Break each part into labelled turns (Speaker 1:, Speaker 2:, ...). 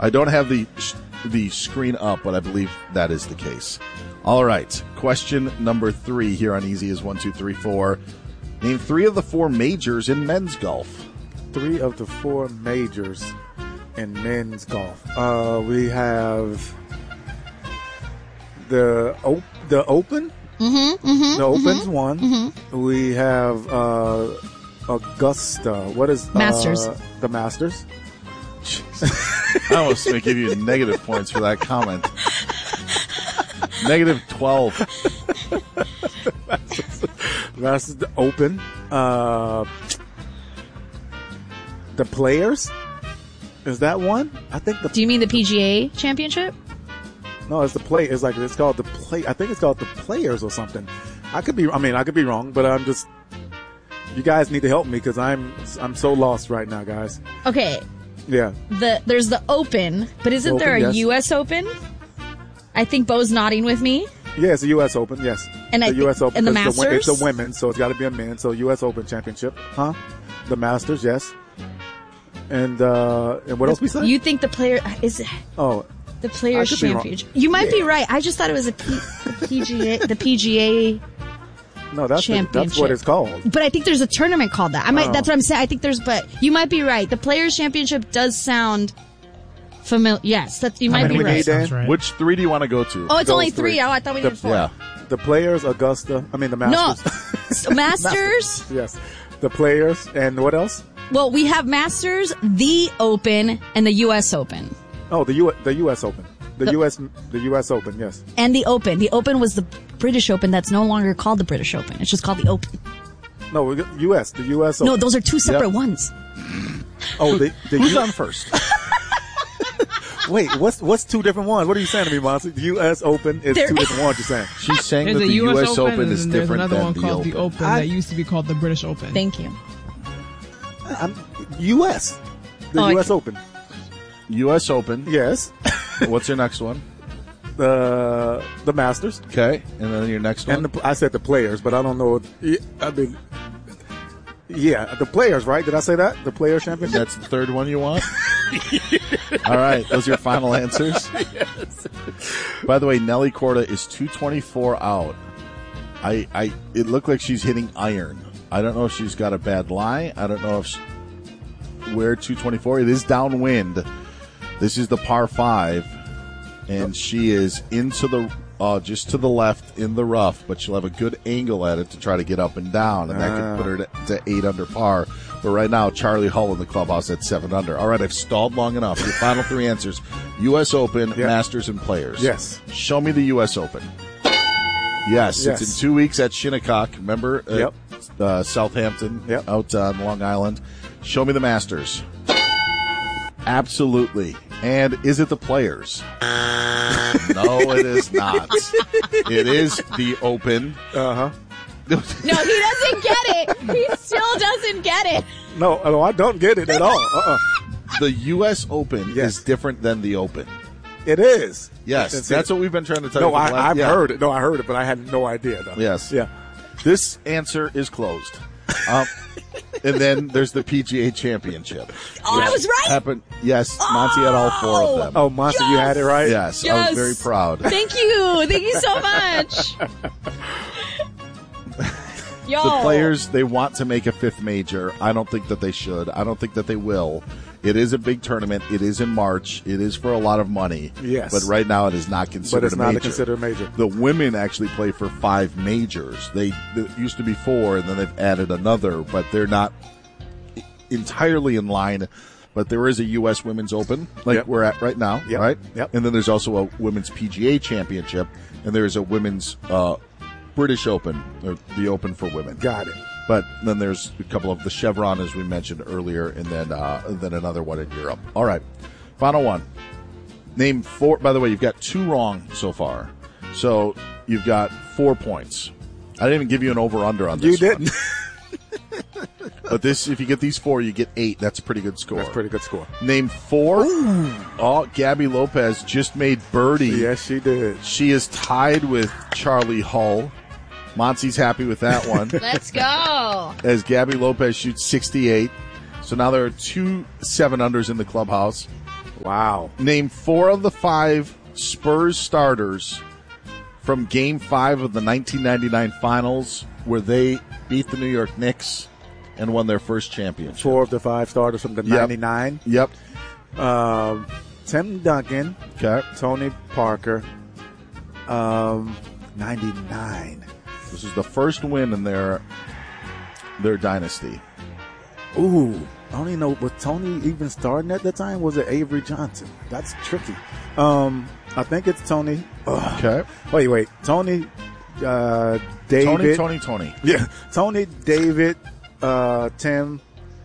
Speaker 1: I don't have the screen up, but I believe that is the case. All right. Question number 3 here on Easy is 1, 2, 3, 4. Name 3 of the 4 majors in men's golf.
Speaker 2: 3 of the 4 majors in men's golf. We have the Open. The Open's one. Mm-hmm. We have Augusta. What is
Speaker 3: Masters?
Speaker 2: The Masters.
Speaker 1: I almost going to give you negative points for that comment. Negative 12.
Speaker 2: Masters, the Open. The Players. Is that one? I think
Speaker 3: Do you mean the PGA Championship?
Speaker 2: No, it's the play. It's called the play. I think it's called the Players or something. I could be wrong, but I'm just. You guys need to help me because I'm so lost right now, guys.
Speaker 3: Okay.
Speaker 2: Yeah.
Speaker 3: There's the Open, but isn't there a U.S. Open? I think Bo's nodding with me.
Speaker 2: Yeah, it's the U.S. Open. Yes.
Speaker 3: And
Speaker 2: the U.S. Open.
Speaker 3: And the Masters.
Speaker 2: It's a women, so it's got to be a men. So U.S. Open Championship, huh? The Masters, yes. And what else we said?
Speaker 3: You think the player is?
Speaker 2: Oh.
Speaker 3: The Players Championship. You might be right. I just thought it was the PGA. The PGA.
Speaker 2: No, that's what it's called.
Speaker 3: But I think there's a tournament called that. That's what I'm saying. I think but you might be right. The Players Championship does sound familiar. Yes, you might be right.
Speaker 1: Right. Which 3 do you want to go to?
Speaker 3: Oh, it's only 3. Oh, I thought we did 4.
Speaker 2: Yeah. The Players, Augusta. I mean the Masters.
Speaker 3: No, Masters.
Speaker 2: Yes, the Players, and what else?
Speaker 3: Well, we have Masters, the Open, and the U.S. Open.
Speaker 2: Oh, the U.S. Open. The U.S. Open, yes.
Speaker 3: And the Open. The Open was the British Open that's no longer called the British Open. It's just called the Open.
Speaker 2: No, the U.S. Open.
Speaker 3: No, those are 2 separate ones.
Speaker 2: Oh,
Speaker 1: who's on first?
Speaker 2: Wait, what's 2 different ones? What are you saying to me, Monty? The U.S. Open is 2 different ones you're saying.
Speaker 1: She's saying that the U.S. Open is different than the Open.
Speaker 4: There's another one called the Open that used to be called the British Open.
Speaker 3: Thank you.
Speaker 2: U.S. The U.S. Open.
Speaker 1: U.S. Open.
Speaker 2: Yes.
Speaker 1: What's your next one?
Speaker 2: The Masters.
Speaker 1: Okay, and then your next one.
Speaker 2: And I said the Players, but I don't know. I mean, yeah, the Players, right? Did I say that? The Players Championship.
Speaker 1: That's the 3rd one you want. All right, those are your final answers.
Speaker 2: Yes.
Speaker 1: By the way, Nelly Corda is 224 out. It looked like she's hitting iron. I don't know if she's got a bad lie. I don't know if where 224. It is downwind. This is the par 5, and she is into the just to the left in the rough, but she'll have a good angle at it to try to get up and down, and that could put her to 8 under par. But right now, Charlie Hull in the clubhouse at 7 under. All right, I've stalled long enough. Your final 3 answers: U.S. Open, Masters, and Players.
Speaker 2: Yes.
Speaker 1: Show me the U.S. Open. Yes, it's in 2 weeks at Shinnecock. Remember? Southampton, out on Long Island. Show me the Masters. Absolutely. And is it the Players? No, it is not. It is the Open.
Speaker 2: Uh-huh.
Speaker 3: No, he doesn't get it. He still doesn't get it.
Speaker 2: No, I don't get it at all.
Speaker 1: The U.S. Open is different than the Open.
Speaker 2: It is.
Speaker 1: Yes, that's what we've been trying to tell you.
Speaker 2: No, I've heard it. No, I heard it, but I had no idea, though.
Speaker 1: Yes.
Speaker 2: Yeah.
Speaker 1: This answer is closed. And then there's the PGA Championship.
Speaker 3: Oh, I was right.
Speaker 1: Yes, Monty had all 4 of them.
Speaker 2: Oh, Monty, you had it right?
Speaker 1: Yes, I was very proud.
Speaker 3: Thank you. Thank you so much.
Speaker 1: The Players, they want to make a 5th major. I don't think that they should. I don't think that they will. It is a big tournament. It is in March. It is for a lot of money.
Speaker 2: Yes.
Speaker 1: But right now it is not considered a major.
Speaker 2: But it's not considered a major.
Speaker 1: The women actually play for 5 majors. It used to be 4, and then they've added another, but they're not entirely in line. But there is a U.S. Women's Open, like we're at right now, right?
Speaker 2: Yep.
Speaker 1: And then there's also a Women's PGA Championship, and there's a Women's British Open, or the Open for women.
Speaker 2: Got it.
Speaker 1: But then there's a couple of the Chevron, as we mentioned earlier, and then another one in Europe. All right, final one. Name 4. By the way, you've got 2 wrong so far, so you've got 4 points. I didn't even give you an over/under on this.
Speaker 2: You didn't.
Speaker 1: But if you get these 4, you get 8. That's a pretty good score.
Speaker 2: That's a pretty good score.
Speaker 1: Name 4. Ooh. Oh, Gabby Lopez just made birdie.
Speaker 2: Yes, she did.
Speaker 1: She is tied with Charlie Hull. Monty's happy with that one.
Speaker 3: Let's go.
Speaker 1: As Gabby Lopez shoots 68. So now there are 2 7-unders in the clubhouse.
Speaker 2: Wow.
Speaker 1: Name 4 of the 5 Spurs starters from Game 5 of the 1999 Finals, where they beat the New York Knicks and won their first championship.
Speaker 2: 4 of the 5 starters from the 99.
Speaker 1: Yep.
Speaker 2: Tim Duncan.
Speaker 1: Okay.
Speaker 2: Tony Parker. 99.
Speaker 1: This is the first win in their dynasty.
Speaker 2: Ooh. I don't even know, was Tony even starting at that time? Was it Avery Johnson? That's tricky. I think it's Tony. Ugh.
Speaker 1: Okay.
Speaker 2: Wait. Tony, David.
Speaker 1: Tony.
Speaker 2: Yeah. Tony, David, Tim.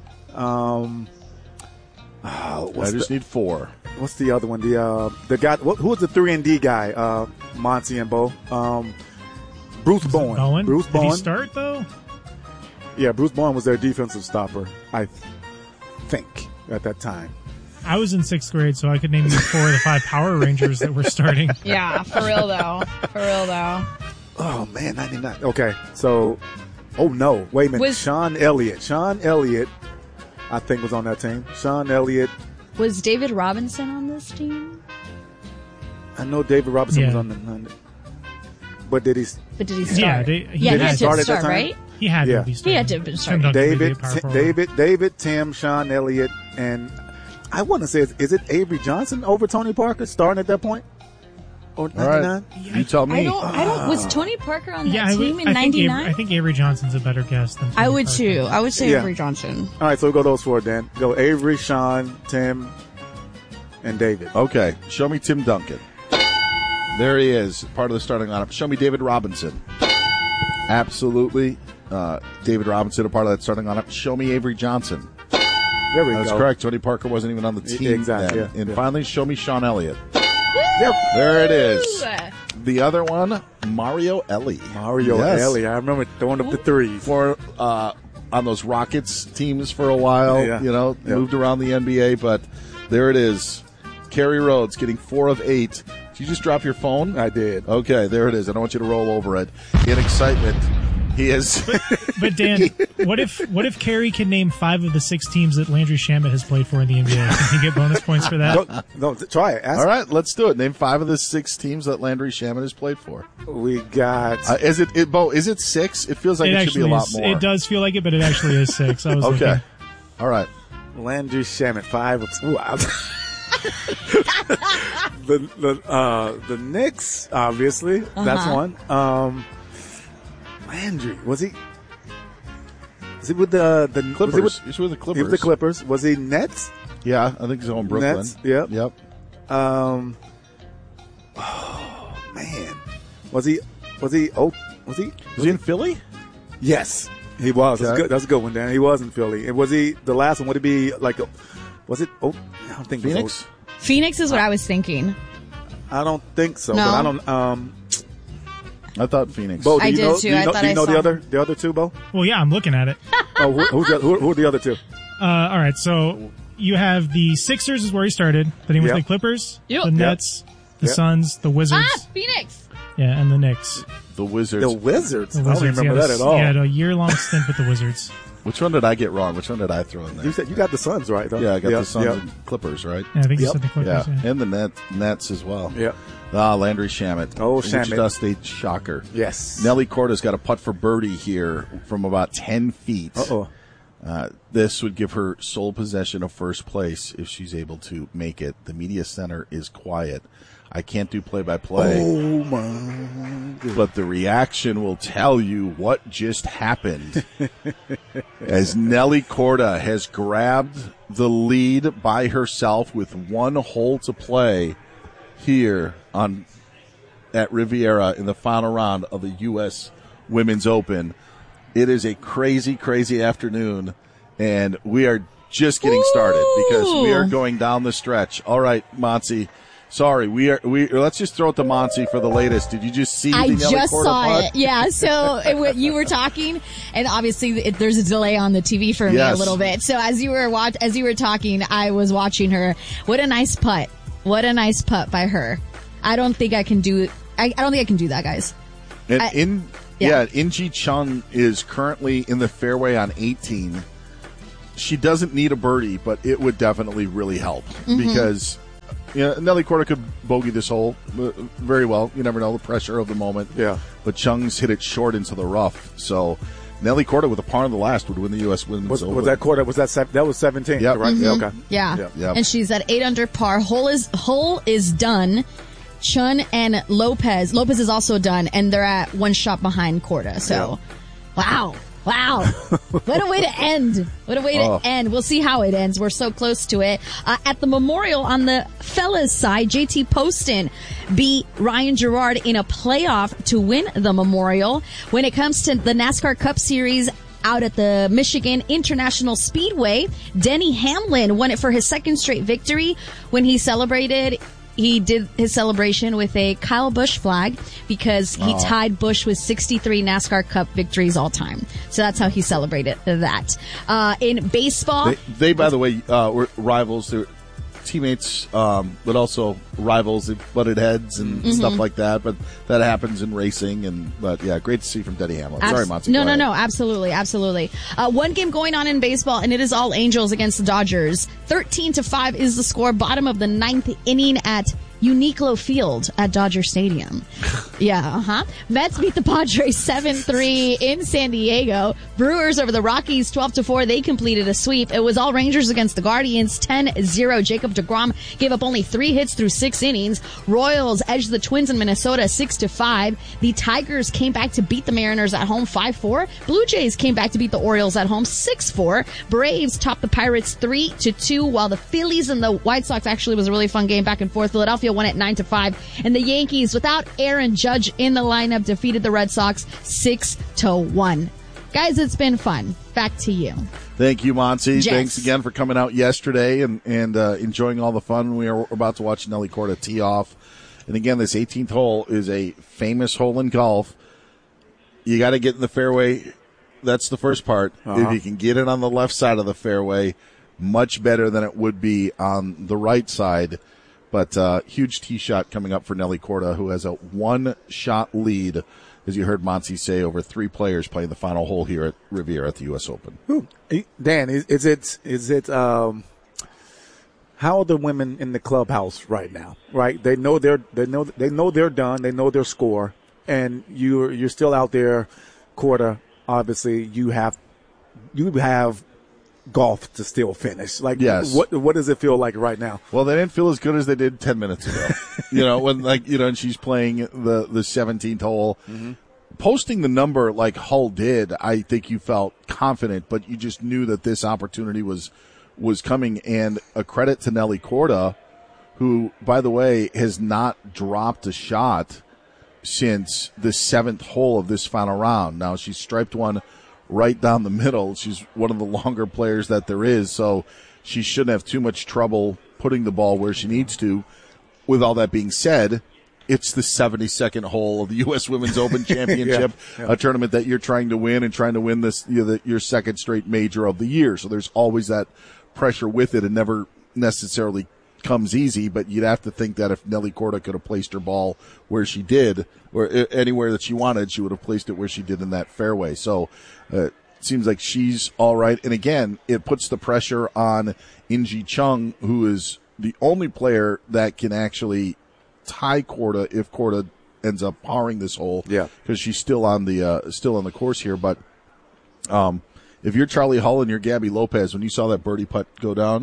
Speaker 1: I just need 4.
Speaker 2: What's the other one? The guy. Who was the 3-and-D guy? Monty and Bo. Bruce Bowen. Bruce Bowen.
Speaker 5: Did he start though?
Speaker 2: Yeah, Bruce Bowen was their defensive stopper, I think, at that time.
Speaker 5: I was in 6th grade, so I could name you 4 of the 5 Power Rangers that were starting.
Speaker 3: Yeah, for real though.
Speaker 2: Oh man, 99. Okay, so, oh no, wait a minute. Sean Elliott, I think was on that team. Sean Elliott.
Speaker 3: Was David Robinson on this team?
Speaker 2: I know David Robinson was on the. But did he start?
Speaker 5: Yeah,
Speaker 3: he had to start, right?
Speaker 5: He had to be starting.
Speaker 3: He had to have been starting.
Speaker 2: David, Tim, Sean Elliott, and I want to say, is it Avery Johnson over Tony Parker starting at that point? Or 99?
Speaker 1: Right. You tell me.
Speaker 3: I don't. Was Tony Parker on that team in 99?
Speaker 5: I think Avery Johnson's a better guess than Tony
Speaker 3: I would
Speaker 5: Parker.
Speaker 3: too. I would say Avery Johnson.
Speaker 2: All right, so we'll go those 4 then. Go Avery, Sean, Tim, and David.
Speaker 1: Okay, show me Tim Duncan. There he is, part of the starting lineup. Show me David Robinson. Absolutely. David Robinson, a part of that starting lineup. Show me Avery Johnson.
Speaker 2: There we go.
Speaker 1: That's correct. Tony Parker wasn't even on the team
Speaker 2: exactly,
Speaker 1: then. And finally, show me Sean Elliott.
Speaker 2: Yep.
Speaker 1: There it is. The other one, Mario Elie.
Speaker 2: Elie. I remember throwing up the threes.
Speaker 1: For on those Rockets teams for a while, moved around the NBA, but there it is. Kerry Rhodes getting 4 of 8. Did you just drop your phone?
Speaker 2: I did.
Speaker 1: Okay, there it is. I don't want you to roll over it. In excitement, he is.
Speaker 5: But Dan, what if Kerry can name 5 of the 6 teams that Landry Shamet has played for in the NBA? Can he get bonus points for that?
Speaker 2: No, try it.
Speaker 1: All right, let's do it. Name 5 of the 6 teams that Landry Shamet has played for.
Speaker 2: We got.
Speaker 1: Is it 6? It feels like it should be a lot more.
Speaker 5: It does feel like it, but it actually is 6. I was
Speaker 1: okay.
Speaker 5: Looking.
Speaker 1: All right.
Speaker 2: Landry Shamet 5 of. The Knicks, obviously. That's one. Landry, was he with the
Speaker 1: Clippers? He was with the Clippers.
Speaker 2: He was the Clippers. Was he Nets?
Speaker 1: Yeah, I think he's on Brooklyn.
Speaker 2: Nets, yep.
Speaker 1: Oh
Speaker 2: man. Was he in
Speaker 1: Philly?
Speaker 2: Yes, he was.
Speaker 1: Okay.
Speaker 2: That's a good one, Dan. He was in Philly. And was he the last one? Would it be like was it I don't think
Speaker 1: Phoenix?
Speaker 3: Phoenix is what I was thinking.
Speaker 2: I don't think so.
Speaker 3: No.
Speaker 2: But I don't
Speaker 1: I thought Phoenix.
Speaker 2: Bo,
Speaker 3: I did too. I thought I saw
Speaker 2: the other two, Bo?
Speaker 5: Well, yeah, I'm looking at it.
Speaker 2: Oh, who are the other two?
Speaker 5: All right, so you have the Sixers is where he started. Then he went to the Clippers, the Nets, the Suns, the Wizards.
Speaker 3: Phoenix.
Speaker 5: Yeah, and the Knicks.
Speaker 1: The Wizards.
Speaker 2: The Wizards?
Speaker 5: The
Speaker 2: I don't remember that at all.
Speaker 5: Yeah, a year-long stint with the Wizards.
Speaker 1: Which one did I get wrong? Which one did I throw in there?
Speaker 2: You said you got the Suns right, though.
Speaker 1: Yeah, I got the Suns and Clippers, right?
Speaker 5: Yeah, I think you said the Clippers. Yeah.
Speaker 1: And the Nets as well.
Speaker 2: Yeah.
Speaker 1: Landry Shamet.
Speaker 2: Oh, Shamet.
Speaker 1: Wichita State shocker.
Speaker 2: Yes.
Speaker 1: Nelly Corda's got a putt for birdie here from about 10 feet.
Speaker 2: Uh-oh.
Speaker 1: This would give her sole possession of first place if she's able to make it. The media center is quiet. I can't do play-by-play.
Speaker 2: Oh, my goodness.
Speaker 1: But the reaction will tell you what just happened as Nelly Corda has grabbed the lead by herself with 1 hole to play here at Riviera in the final round of the U.S. Women's Open. It is a crazy, crazy afternoon, and we are just getting started because we are going down the stretch. All right, Monty. Sorry, we let's just throw it to Monty for the latest. Did you just see the Nelly Corda
Speaker 3: just saw
Speaker 1: putt?
Speaker 3: it. Yeah, so you were talking, and obviously there's a delay on the TV for me a little bit. So as you were talking, I was watching her. What a nice putt. What a nice putt by her. I don't think I can do that, guys.
Speaker 1: And Inji Chung is currently in the fairway on 18. she doesn't need a birdie, but it would definitely really help because Nelly Korda could bogey this hole very well. You never know, the pressure of the moment.
Speaker 2: Yeah.
Speaker 1: But Chung's hit it short into the rough, so Nelly Korda with a par on the last would win the U.S. Women's Open.
Speaker 2: Was that Korda? That was 17?
Speaker 1: Yeah,
Speaker 2: right. Yeah, okay.
Speaker 3: Yeah. And she's at 8 under par. Hole is done. Chun and Lopez is also done, and they're at 1 shot behind Korda. So, wow. What a way to end. We'll see how it ends. We're so close to it. At the Memorial on the fellas side, JT Poston beat Ryan Gerard in a playoff to win the Memorial. When it comes to the NASCAR Cup Series out at the Michigan International Speedway, Denny Hamlin won it for his second straight victory. When he celebrated, he did his celebration with a Kyle Busch flag because he tied Busch with 63 NASCAR Cup victories all time. So that's how he celebrated that. In baseball,
Speaker 1: they by the way, were rivals. They're teammates, but also rivals. They butted heads and stuff like that. But that happens in racing. But yeah, great to see from Denny Hamlin. Sorry, Monty.
Speaker 3: No, absolutely. One game going on in baseball, and it is all Angels against the Dodgers. 13-5 is the score. Bottom of the 9th inning at Uniqlo Field at Dodger Stadium. Mets beat the Padres 7-3 in San Diego. Brewers over the Rockies 12-4. They completed a sweep. It was all Rangers against the Guardians 10-0. Jacob deGrom gave up only 3 hits through 6 innings. Royals edged the Twins in Minnesota 6-5. The Tigers came back to beat the Mariners at home 5-4. Blue Jays came back to beat the Orioles at home 6-4. Braves topped the Pirates 3-2, while the Phillies and the White Sox actually was a really fun game back and forth. Philadelphia won at 9-5, and the Yankees, without Aaron Judge in the lineup, defeated the Red Sox 6-1. Guys, it's been fun. Back to you.
Speaker 1: Thank you, Monty. Thanks again for coming out yesterday and enjoying all the fun. We are about to watch Nelly Korda tee off. And again, this 18th hole is a famous hole in golf. You got to get in the fairway. That's the first part. If you can get it on the left side of the fairway, much better than it would be on the right side. But huge tee shot coming up for Nelly Korda, who has a 1-shot lead, as you heard Monty say, over 3 players playing the final hole here at Riviera at the U.S. Open.
Speaker 2: Dan, is it how are the women in the clubhouse right now? Right, they know they're done. They know their score, and you're still out there, Korda. Obviously, you have golf to still finish.
Speaker 1: Yes.
Speaker 2: What does it feel like right now?
Speaker 1: Well, they didn't feel as good as they did 10 minutes ago. And she's playing the 17th hole. Posting the number like Hull did, I think you felt confident, but you just knew that this opportunity was coming. And a credit to Nelly Korda, who, by the way, has not dropped a shot since the 7th hole of this final round. Now, she's striped one right down the middle. She's one of the longer players that there is, so she shouldn't have too much trouble putting the ball where she needs to. With all that being said, it's the 72nd hole of the U.S. Women's Open Championship, a tournament that you're trying to win and trying to win this your second straight major of the year. So there's always that pressure with it, and never necessarily comes easy, but you'd have to think that if Nelly Korda could have placed her ball where she did, or anywhere that she wanted, she would have placed it where she did in that fairway. So it seems like she's all right. And again, it puts the pressure on In-Gee Chung, who is the only player that can actually tie Korda if Korda ends up parring this hole.
Speaker 2: Yeah,
Speaker 1: because she's still on the course here. But if you're Charlie Hull and you're Gabby Lopez, when you saw that birdie putt go down,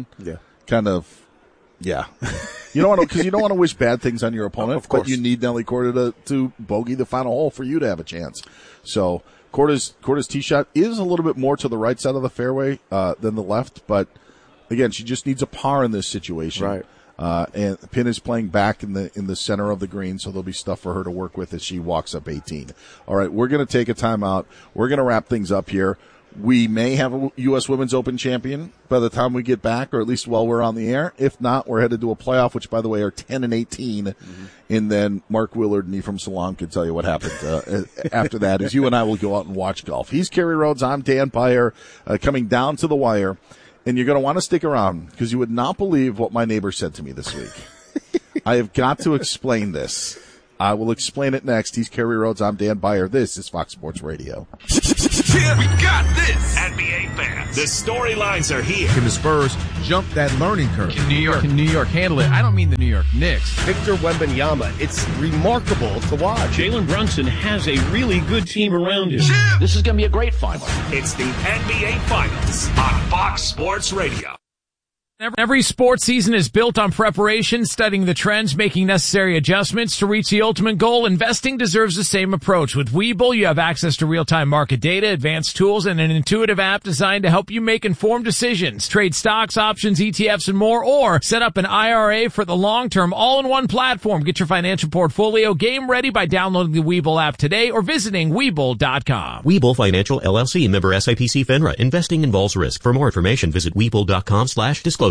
Speaker 1: you don't want to wish bad things on your opponent.
Speaker 2: Of course.
Speaker 1: But you need Nelly Korda to bogey the final hole for you to have a chance. So Korda's tee shot is a little bit more to the right side of the fairway than the left, but again, she just needs a par in this situation.
Speaker 2: Right.
Speaker 1: And the pin is playing back in the center of the green, so there'll be stuff for her to work with as she walks up 18. All right, we're going to take a timeout. We're going to wrap things up here. We may have a U.S. Women's Open champion by the time we get back, or at least while we're on the air. If not, we're headed to a playoff, which, by the way, are 10-18. And then Mark Willard and Ephraim Salon can tell you what happened after that, as you and I will go out and watch golf. He's Kerry Rhodes. I'm Dan Beyer, coming down to the wire. And you're going to want to stick around, because you would not believe what my neighbor said to me this week. I have got to explain this. I will explain it next. He's Kerry Rhodes. I'm Dan Beyer. This is Fox Sports Radio.
Speaker 6: Yeah, we got this. NBA fans, the storylines are here.
Speaker 7: Can the Spurs jump that learning curve?
Speaker 8: Can New York handle it? I don't mean the New York Knicks.
Speaker 9: Victor Wembanyama, it's remarkable to watch.
Speaker 10: Jalen Brunson has a really good team around him.
Speaker 6: Yeah.
Speaker 10: This is going to be a great final.
Speaker 6: It's the NBA Finals on Fox Sports Radio.
Speaker 11: Every sports season is built on preparation, studying the trends, making necessary adjustments to reach the ultimate goal. Investing deserves the same approach. With Webull, you have access to real-time market data, advanced tools, and an intuitive app designed to help you make informed decisions. Trade stocks, options, ETFs, and more, or set up an IRA for the long term, all-in-one platform. Get your financial portfolio game ready by downloading the Webull app today or visiting Webull.com.
Speaker 12: Webull Financial LLC, member SIPC FINRA. Investing involves risk. For more information, visit Webull.com/disclosures.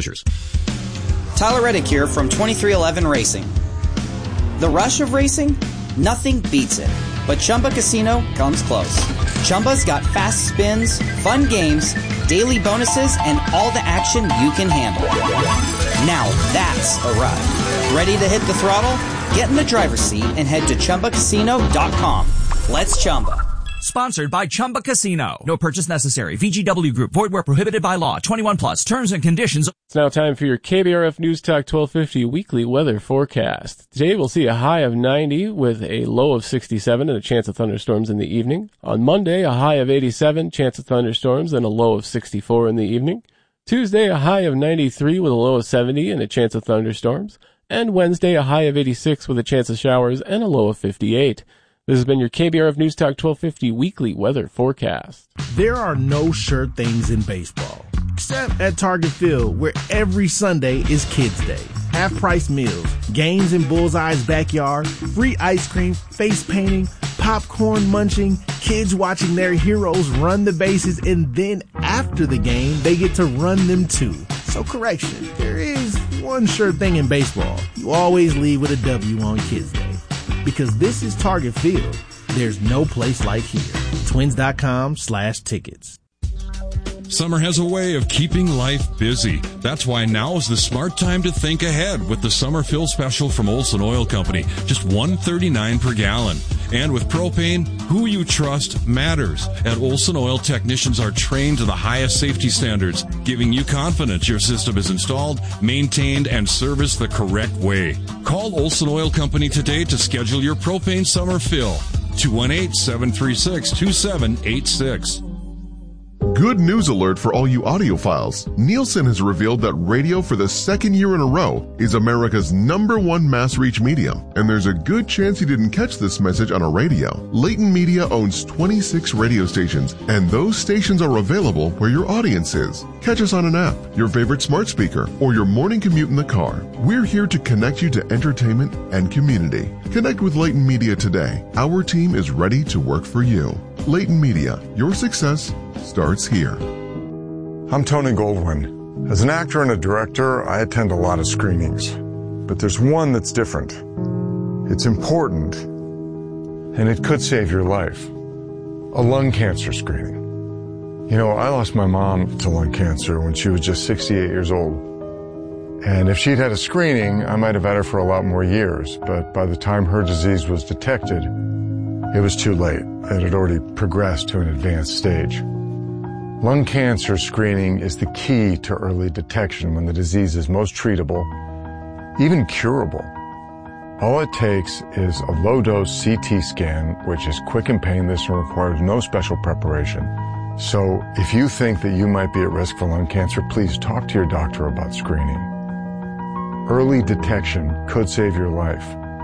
Speaker 13: Tyler Reddick here from 2311 Racing. The rush of racing? Nothing beats it. But Chumba Casino comes close. Chumba's got fast spins, fun games, daily bonuses, and all the action you can handle. Now that's a ride. Ready to hit the throttle? Get in the driver's seat and head to ChumbaCasino.com. Let's Chumba.
Speaker 14: Sponsored by Chumba Casino. No purchase necessary. VGW Group. Void where prohibited by law. 21 plus. Terms and conditions.
Speaker 15: It's now time for your KBRF News Talk 1250 weekly weather forecast. Today we'll see a high of 90 with a low of 67 and a chance of thunderstorms in the evening. On Monday, a high of 87, chance of thunderstorms, and a low of 64 in the evening. Tuesday, a high of 93 with a low of 70 and a chance of thunderstorms. And Wednesday, a high of 86 with a chance of showers and a low of 58. This has been your KBRF News Talk 1250 weekly weather forecast.
Speaker 16: There are no sure things in baseball, except at Target Field, where every Sunday is Kids Day. Half-price meals, games in Bullseye's backyard, free ice cream, face painting, popcorn munching, kids watching their heroes run the bases, and then after the game, they get to run them too. So correction, there is one sure thing in baseball. You always leave with a W on Kids Day. Because this is Target Field, there's no place like here. Twins.com/tickets.
Speaker 17: Summer has a way of keeping life busy. That's why now is the smart time to think ahead with the summer fill special from Olson Oil Company. Just $1.39 per gallon. And with propane, who you trust matters. At Olson Oil, technicians are trained to the highest safety standards, giving you confidence your system is installed, maintained, and serviced the correct way. Call Olson Oil Company today to schedule your propane summer fill. 218-736-2786.
Speaker 18: Good news alert for all you audiophiles. Nielsen has revealed that radio for the second year in a row is America's #1 mass reach medium. And there's a good chance you didn't catch this message on a radio. Leighton Media owns 26 radio stations, and those stations are available where your audience is. Catch us on an app, your favorite smart speaker, or your morning commute in the car. We're here to connect you to entertainment and community. Connect with Leighton Media today. Our team is ready to work for you. Leighton Media, your success starts here.
Speaker 19: I'm Tony Goldwyn. As an actor and a director, I attend a lot of screenings. But there's one that's different. It's important, and it could save your life. A lung cancer screening. You know, I lost my mom to lung cancer when she was just 68 years old. And if she'd had a screening, I might have had her for a lot more years. But by the time her disease was detected, it was too late. It had already progressed to an advanced stage. Lung cancer screening is the key to early detection when the disease is most treatable, even curable. All it takes is a low-dose CT scan, which is quick and painless and requires no special preparation. So if you think that you might be at risk for lung cancer, please talk to your doctor about screening. Early detection could save your life.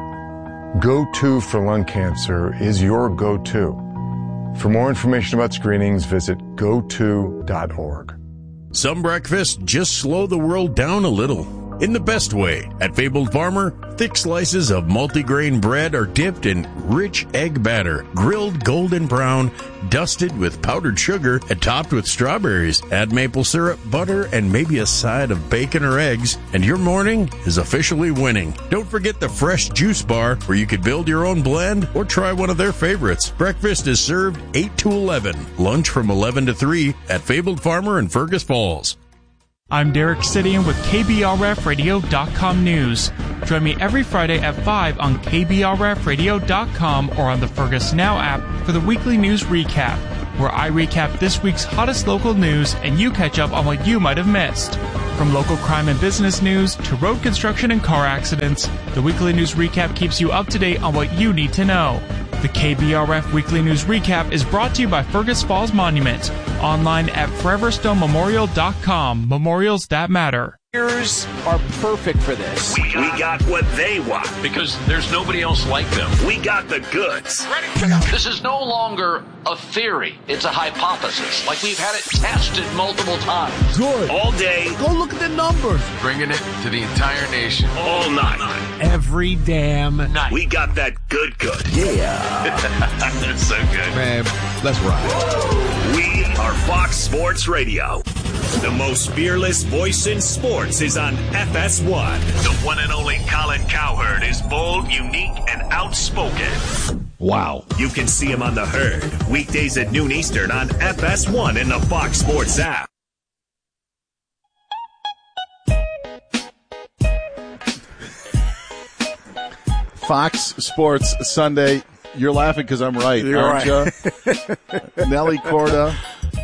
Speaker 19: Go-To for lung cancer is your go-to. For more information about screenings, visit goto.org.
Speaker 20: Some breakfasts just slow the world down a little. In the best way. At Fabled Farmer, thick slices of multigrain bread are dipped in rich egg batter, grilled golden brown, dusted with powdered sugar, and topped with strawberries. Add maple syrup, butter, and maybe a side of bacon or eggs, and your morning is officially winning. Don't forget the fresh juice bar, where you could build your own blend or try one of their favorites. Breakfast is served 8 to 11. Lunch from 11 to 3 at Fabled Farmer in Fergus Falls.
Speaker 21: I'm Derek Sidian with KBRFradio.com News. Join me every Friday at 5 on KBRFradio.com or on the Fergus Now app for the weekly news recap, where I recap this week's hottest local news and you catch up on what you might have missed. From local crime and business news to road construction and car accidents, the weekly news recap keeps you up to date on what you need to know. The KBRF Weekly News Recap is brought to you by Fergus Falls Monument, online at foreverstonmemorial.com. Memorials that matter.
Speaker 10: Players are perfect for this.
Speaker 6: We got what they want.
Speaker 10: Because there's nobody else like them.
Speaker 6: We got the goods.
Speaker 10: This is no longer a theory. It's a hypothesis. Like we've had it tested multiple times.
Speaker 16: Good.
Speaker 6: All day.
Speaker 16: Go look at the numbers.
Speaker 8: Bringing it to the entire nation.
Speaker 6: All night.
Speaker 16: Every damn night.
Speaker 6: We got that good.
Speaker 16: Yeah.
Speaker 6: That's so good.
Speaker 7: Man, let's ride.
Speaker 6: We are Fox Sports Radio. The most fearless voice in sports is on FS1. The one and only Colin Cowherd is bold, unique, and outspoken.
Speaker 7: Wow.
Speaker 6: You can see him on The Herd, weekdays at noon Eastern on FS1 in the Fox Sports app.
Speaker 1: Fox Sports Sunday. You're laughing because I'm right, aren't you? Nelly Korda,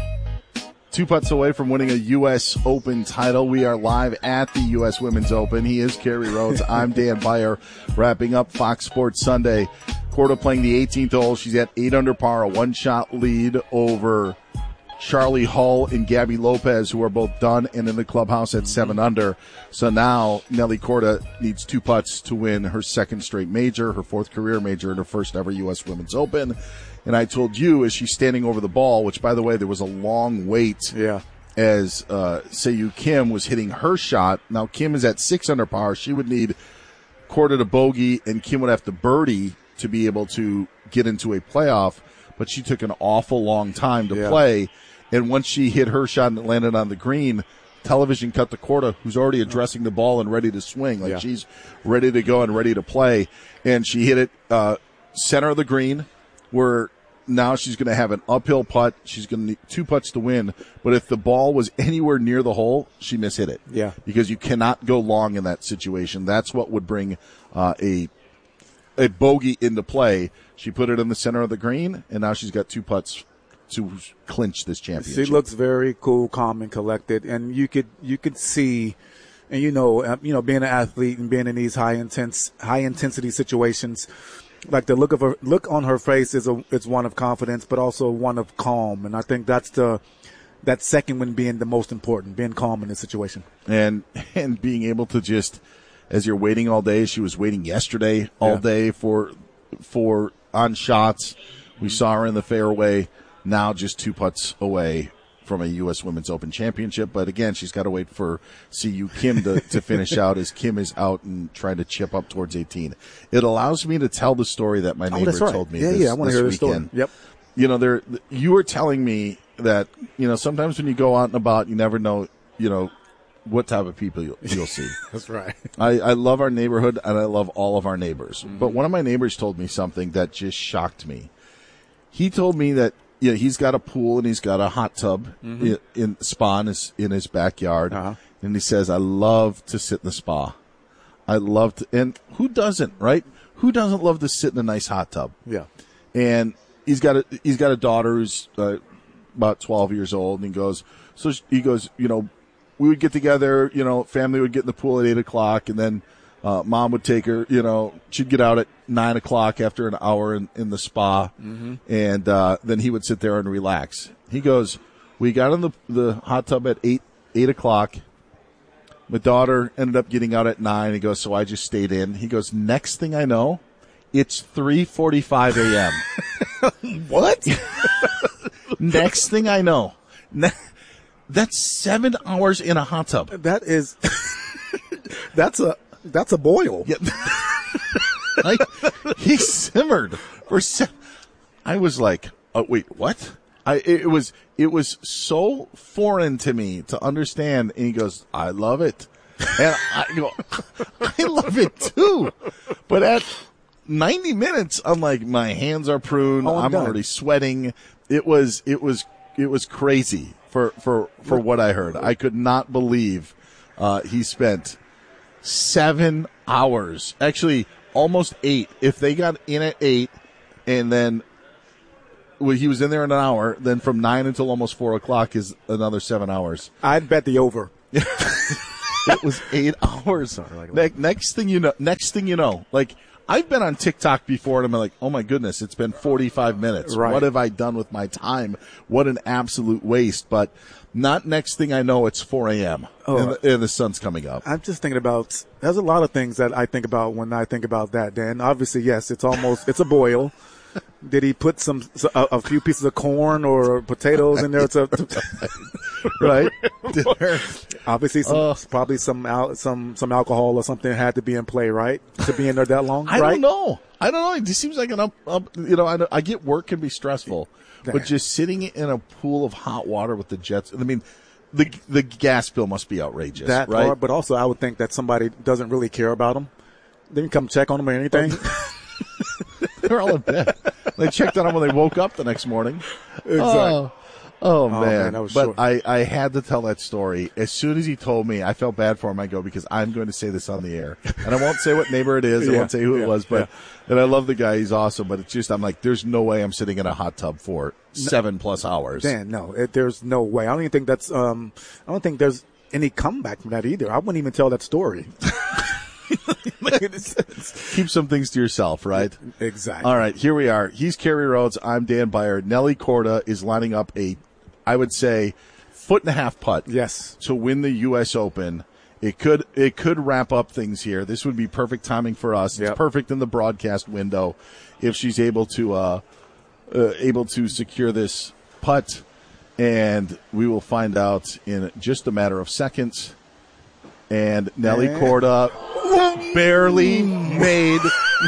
Speaker 1: 2 putts away from winning a U.S. Open title. We are live at the U.S. Women's Open. He is Kerry Rhodes. I'm Dan Beyer, wrapping up Fox Sports Sunday. Korda playing the 18th hole. She's at 8 under par, a one-shot lead over Charlie Hull and Gabby Lopez, who are both done and in the clubhouse at 7 under. So now Nelly Korda needs 2 putts to win her second straight major, her 4th career major, and her first ever U.S. Women's Open. And I told you, as she's standing over the ball, which, by the way, there was a long wait as Seiyu Kim was hitting her shot. Now, Kim is at 6 under par. She would need Korda to bogey, and Kim would have to birdie to be able to get into a playoff. But she took an awful long time to play. And once she hit her shot and it landed on the green, television cut to Korda, who's already addressing the ball and ready to swing. Like she's ready to go and ready to play. And she hit it center of the green, where now she's going to have an uphill putt. She's going to need 2 putts to win. But if the ball was anywhere near the hole, she mishit it.
Speaker 2: Yeah.
Speaker 1: Because you cannot go long in that situation. That's what would bring a bogey into play. She put it in the center of the green, and now she's got 2 putts to clinch this championship.
Speaker 2: She looks very cool, calm, and collected, and you could see, and being an athlete and being in these high intensity situations, like the look on her face is one of confidence, but also one of calm, and I think that's that second one being the most important, being calm in this situation, and
Speaker 1: being able to just, as you're waiting all day, she was waiting yesterday all day for on shots. We saw her in the fairway. Now just 2 putts away from a U.S. Women's Open championship. But again, she's got to wait for Seiyu Kim to finish out, as Kim is out and trying to chip up towards 18. It allows me to tell the story that my neighbor told me
Speaker 2: I want to hear the story. Yep.
Speaker 1: You were telling me that, sometimes when you go out and about, you never know, what type of people you'll see.
Speaker 2: That's right.
Speaker 1: I love our neighborhood, and I love all of our neighbors. Mm-hmm. But one of my neighbors told me something that just shocked me. He told me that he's got a pool and he's got a hot tub in spa in his backyard. Uh-huh. And he says, I love to sit in the spa. And who doesn't, right? Who doesn't love to sit in a nice hot tub?
Speaker 2: Yeah.
Speaker 1: And he's got a daughter who's about 12 years old, and he goes, we would get together, family would get in the pool at 8:00, and then mom would take her, she'd get out at 9:00 after an hour in the spa, and then he would sit there and relax. He goes, we got in the hot tub at 8:00. My daughter ended up getting out at 9. He goes, so I just stayed in. He goes, next thing I know, it's 3:45 a.m.
Speaker 2: What?
Speaker 1: Next thing I know. That's 7 hours in a hot tub.
Speaker 2: That is, that's a boil.
Speaker 1: Yeah. He simmered for I was like, oh, wait, what? It was so foreign to me to understand. And he goes, I love it. And I go, I love it too. But at 90 minutes, I'm like, my hands are pruned. I'm already sweating. It was crazy for what I heard. I could not believe he spent 7 hours. Actually, almost 8. If they got in at 8 and then he was in there in an hour, then from 9 until almost 4 o'clock is another 7 hours.
Speaker 2: I'd bet the over.
Speaker 1: It was 8 hours. Next thing you know, like, I've been on TikTok before, and I'm like, oh my goodness, it's been 45 minutes.
Speaker 2: Right.
Speaker 1: What have I done with my time? What an absolute waste. But not next thing I know, it's 4 a.m. And the sun's coming up.
Speaker 2: I'm just thinking about, there's a lot of things that I think about when I think about that, Dan. Obviously, yes, it's a boil. Did he put a few pieces of corn or potatoes in there?
Speaker 1: Right.
Speaker 2: Obviously, probably some alcohol or something had to be in play, right? To be in there that long,
Speaker 1: I don't know. It just seems like I get work can be stressful, but just sitting in a pool of hot water with the jets. I mean, the gas bill must be outrageous, right?
Speaker 2: But also, I would think that somebody doesn't really care about them. They can come check on them or anything.
Speaker 1: They're all in bed. They checked on them when they woke up the next morning.
Speaker 2: Exactly.
Speaker 1: Oh man.
Speaker 2: That was
Speaker 1: but
Speaker 2: short.
Speaker 1: I had to tell that story. As soon as he told me, I felt bad for him. I go, because I'm going to say this on the air. And I won't say what neighbor it is. I won't say who it was. But and I love the guy. He's awesome. But it's just, I'm like, there's no way I'm sitting in a hot tub for 7+ hours.
Speaker 2: Dan, no. There's no way. I don't even think that's I don't think there's any comeback from that either. I wouldn't even tell that story.
Speaker 1: Keep some things to yourself, right?
Speaker 2: Exactly.
Speaker 1: All right, here we are. He's Kerry Rhodes. I'm Dan Beyer. Nelly Korda is lining up I would say, 1.5 putt.
Speaker 2: Yes.
Speaker 1: To win the U.S. Open. It could wrap up things here. This would be perfect timing for us. It's perfect in the broadcast window if she's able to secure this putt, and we will find out in just a matter of seconds. And Nelly Korda barely made.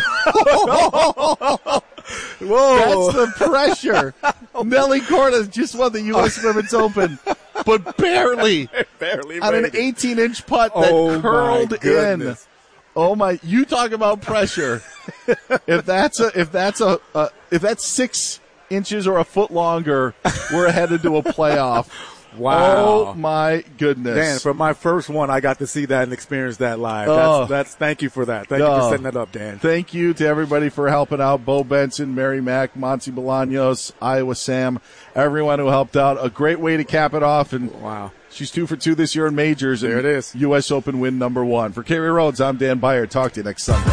Speaker 1: Whoa! That's the pressure. Nelly Korda just won the U.S. Women's Open, but barely on an 18-inch putt that curled in. Oh my! You talk about pressure. If that's 6 inches or a foot longer, we're headed to a playoff.
Speaker 2: Wow.
Speaker 1: Oh my goodness.
Speaker 2: Dan, for my first one, I got to see that and experience that live. That's thank you for that. Thank you for setting that up, Dan.
Speaker 1: Thank you to everybody for helping out. Bo Benson, Mary Mack, Monty Bolaños, Iowa Sam, everyone who helped out. A great way to cap it off. And
Speaker 2: wow.
Speaker 1: She's 2 for 2 this year in majors.
Speaker 2: There it is.
Speaker 1: U.S. Open win number 1. For Kerry Rhodes, I'm Dan Beyer. Talk to you next Sunday.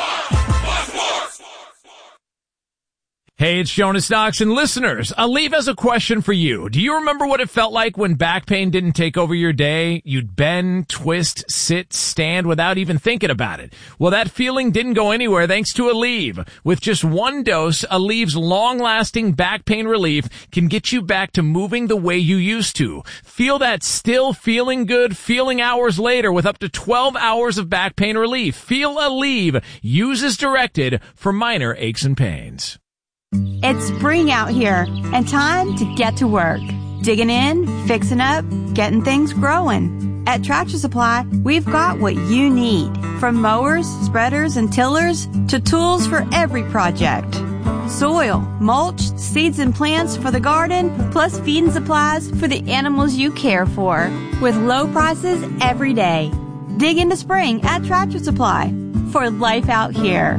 Speaker 11: Hey, it's Jonas Knox, and listeners, Aleve has a question for you. Do you remember what it felt like when back pain didn't take over your day? You'd bend, twist, sit, stand without even thinking about it. Well, that feeling didn't go anywhere thanks to Aleve. With just 1 dose, Aleve's long-lasting back pain relief can get you back to moving the way you used to. Feel that still feeling good feeling hours later with up to 12 hours of back pain relief. Feel Aleve. Use as directed for minor aches and pains.
Speaker 4: It's spring out here and time to get to work. Digging in, fixing up, getting things growing. At Tractor Supply, we've got what you need. From mowers, spreaders, and tillers to tools for every project. Soil, mulch, seeds and plants for the garden, plus feeding supplies for the animals you care for. With low prices every day. Dig into spring at Tractor Supply for life out here.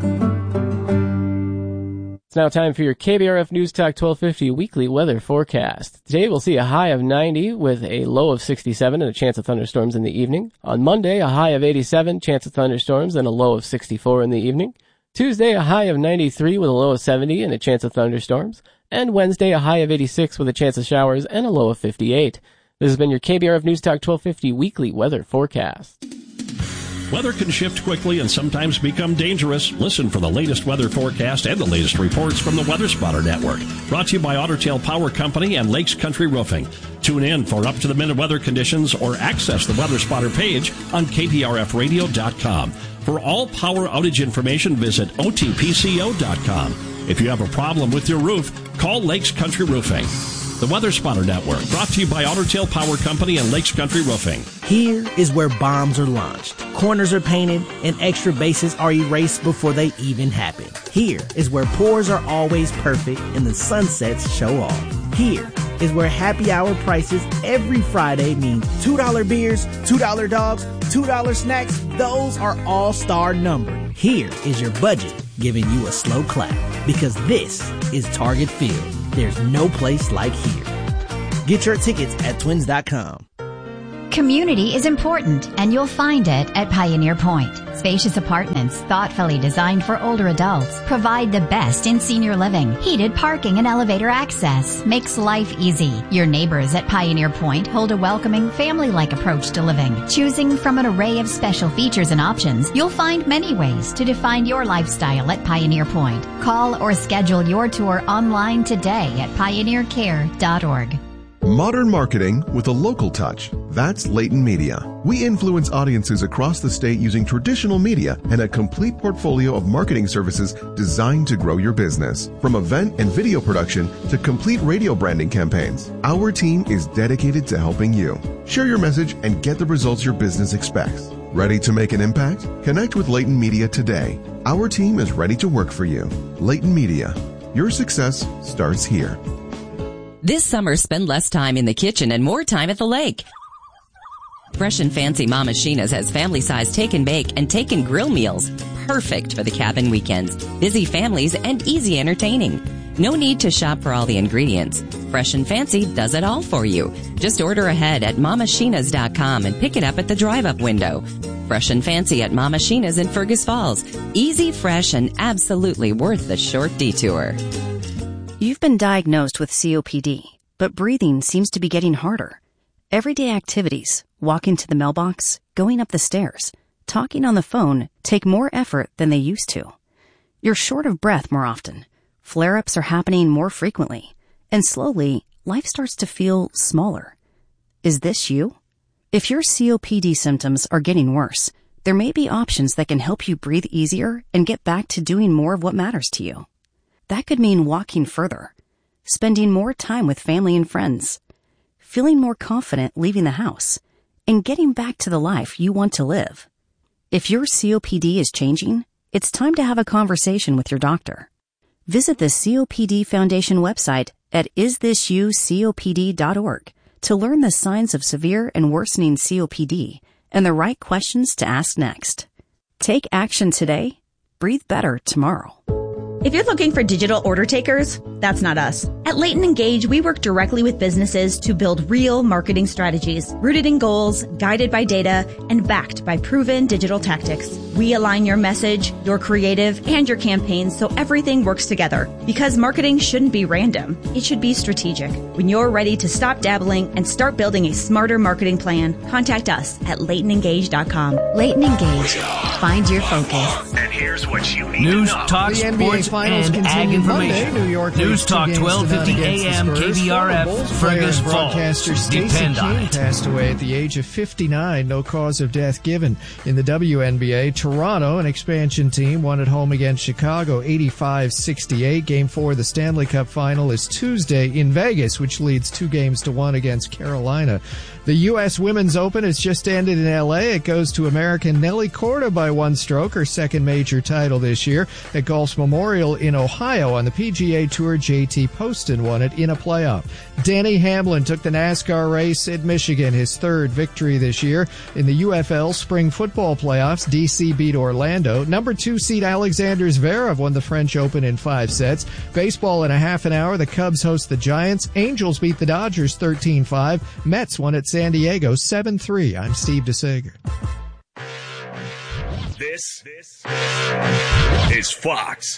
Speaker 15: It's now time for your KBRF News Talk 1250 weekly weather forecast. Today we'll see a high of 90 with a low of 67 and a chance of thunderstorms in the evening. On Monday, a high of 87, chance of thunderstorms and a low of 64 in the evening. Tuesday, a high of 93 with a low of 70 and a chance of thunderstorms. And Wednesday, a high of 86 with a chance of showers and a low of 58. This has been your KBRF News Talk 1250 weekly weather forecast.
Speaker 22: Weather can shift quickly and sometimes become dangerous. Listen for the latest weather forecast and the latest reports from the Weather Spotter Network. Brought to you by Otter Tail Power Company and Lakes Country Roofing. Tune in for up-to-the-minute weather conditions or access the Weather Spotter page on kprfradio.com. For all power outage information, visit otpco.com. If you have a problem with your roof, call Lakes Country Roofing. The Weather Spotter Network, brought to you by Otter Tail Power Company and Lakes Country Roofing.
Speaker 16: Here is where bombs are launched, corners are painted, and extra bases are erased before they even happen. Here is where pours are always perfect and the sunsets show off. Here is where happy hour prices every Friday mean $2 beers, $2 dogs, $2 snacks. Those are all-star numbered. Here is your budget giving you a slow clap, because this is Target Field. There's no place like here. Get your tickets at twins.com.
Speaker 3: Community is important, and you'll find it at Pioneer Point. Spacious apartments, thoughtfully designed for older adults, provide the best in senior living. Heated parking and elevator access makes life easy. Your neighbors at Pioneer Point hold a welcoming, family-like approach to living. Choosing from an array of special features and options, you'll find many ways to define your lifestyle at Pioneer Point. Call or schedule your tour online today at pioneercare.org.
Speaker 18: Modern marketing with a local touch. That's Leighton Media. We influence audiences across the state using traditional media and a complete portfolio of marketing services designed to grow your business. From event and video production to complete radio branding campaigns, our team is dedicated to helping you. Share your message and get the results your business expects. Ready to make an impact? Connect with Leighton Media today. Our team is ready to work for you. Leighton Media. Your success starts here.
Speaker 5: This summer, spend less time in the kitchen and more time at the lake. Fresh and Fancy Mama Sheena's has family-size take and bake and take and grill meals. Perfect for the cabin weekends, busy families, and easy entertaining. No need to shop for all the ingredients. Fresh and Fancy does it all for you. Just order ahead at mamasheenas.com and pick it up at the drive-up window. Fresh and Fancy at Mama Sheena's in Fergus Falls. Easy, fresh, and absolutely worth the short detour.
Speaker 23: You've been diagnosed with COPD, but breathing seems to be getting harder. Everyday activities, walking to the mailbox, going up the stairs, talking on the phone take more effort than they used to. You're short of breath more often. Flare-ups are happening more frequently. And slowly, life starts to feel smaller. Is this you? If your COPD symptoms are getting worse, there may be options that can help you breathe easier and get back to doing more of what matters to you. That could mean walking further, spending more time with family and friends, feeling more confident leaving the house, and getting back to the life you want to live. If your COPD is changing, it's time to have a conversation with your doctor. Visit the COPD Foundation website at isthisyoucopd.org to learn the signs of severe and worsening COPD and the right questions to ask next. Take action today. Breathe better tomorrow.
Speaker 24: If you're looking for digital order takers, that's not us. At Leighton Engage, we work directly with businesses to build real marketing strategies, rooted in goals, guided by data, and backed by proven digital tactics. We align your message, your creative, and your campaigns so everything works together. Because marketing shouldn't be random. It should be strategic. When you're ready to stop dabbling and start building a smarter marketing plan, contact us at LeightonEngage.com.
Speaker 3: Leighton Engage. Find your focus.
Speaker 6: And here's what you need
Speaker 25: News,
Speaker 6: to know.
Speaker 25: talk,
Speaker 6: The
Speaker 25: sports, and ag information.
Speaker 26: New York
Speaker 25: News Talk 1250 AM KBRF, Fergus
Speaker 26: broadcaster
Speaker 25: Falls.
Speaker 26: Stacey
Speaker 25: Depend on
Speaker 26: King
Speaker 25: it.
Speaker 26: passed away at the age of 59. No cause of death given. In the WNBA, Toronto, an expansion team, won at home against Chicago 85-68. Game 4 of the Stanley Cup final is Tuesday in Vegas, which leads 2-1 against Carolina. The U.S. Women's Open has just ended in L.A. It goes to American Nelly Korda by one stroke, her second major title this year. At Golf's Memorial in Ohio on the PGA Tour, JT Poston won it in a playoff. Denny Hamlin took the NASCAR race at Michigan, his third victory this year. In the UFL Spring Football Playoffs, DC beat Orlando. Number 2 seed Alexander Zverev won the French Open in 5 sets. Baseball in a half an hour, the Cubs host the Giants. Angels beat the Dodgers 13-5. Mets won at San Diego 7-3. I'm Steve DeSager.
Speaker 6: This is Fox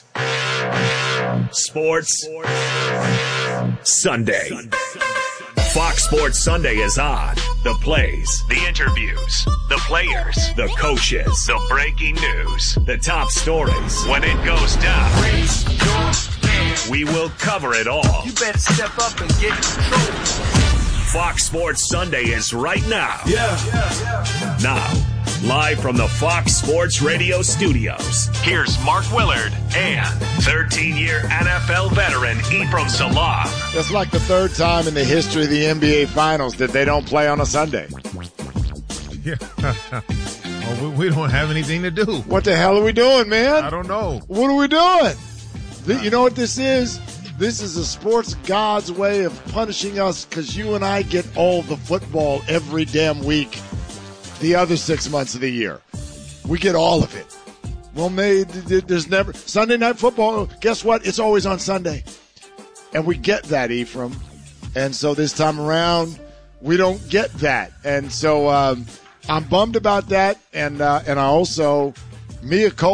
Speaker 6: Sports Sunday. Fox Sports Sunday is on. The plays, the interviews, the players, the coaches, the breaking news, the top stories. When it goes down, we will cover it all.
Speaker 27: You better step up and get in control.
Speaker 6: Fox Sports Sunday is right now. Now, live from the Fox Sports Radio studios, here's Mark Willard and 13-year NFL veteran Ephraim Salam.
Speaker 28: That's like the third time in the history of the NBA Finals that they don't play on a Sunday.
Speaker 29: Yeah. Well, we don't have anything to do.
Speaker 28: What the hell are we doing, man?
Speaker 29: I don't know.
Speaker 28: What are we doing? You know what this is? This is a sports god's way of punishing us because you and I get all the football every damn week the other 6 months of the year. We get all of it. Well, there's never Sunday Night Football. Guess what? It's always on Sunday. And we get that, Ephraim. And so this time around, we don't get that. And so I'm bummed about that. And I also, mea culpa.